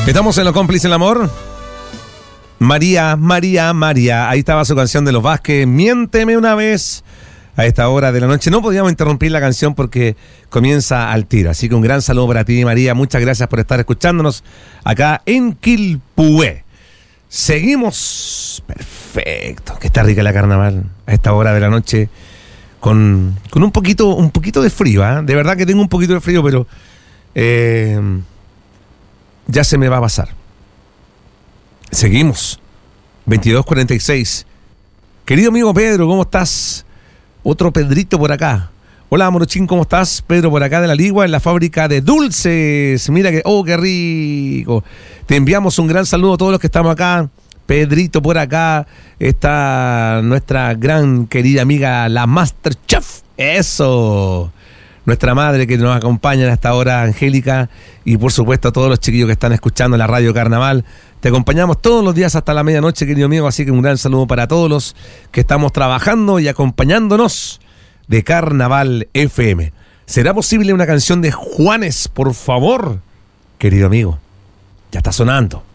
Estamos en Los Cómplices del Amor. María, María, María. Ahí estaba su canción de Los Vázquez. Miénteme una vez. A esta hora de la noche no podíamos interrumpir la canción porque comienza al tiro. Así que un gran saludo para ti, María. Muchas gracias por estar escuchándonos acá en Quilpué. Seguimos. Perfecto. Que está rica la carnaval a esta hora de la noche. Con un poquito de frío, ¿eh? De verdad que tengo un poquito de frío, pero ya se me va a pasar. Seguimos. 22:46. Querido amigo Pedro, ¿cómo estás? Otro Pedrito por acá. Hola, Morochín, ¿cómo estás? Pedro por acá de La Ligua, en la fábrica de dulces. Mira que, oh, qué rico. Te enviamos un gran saludo a todos los que estamos acá. Pedrito por acá. Está nuestra gran querida amiga, la Masterchef. Eso. Nuestra madre que nos acompaña en esta hora, Angélica. Y por supuesto a todos los chiquillos que están escuchando la Radio Carnaval. Te acompañamos todos los días hasta la medianoche, querido amigo. Así que un gran saludo para todos los que estamos trabajando y acompañándonos de Carnaval FM. ¿Será posible una canción de Juanes, por favor? Querido amigo, ya está sonando.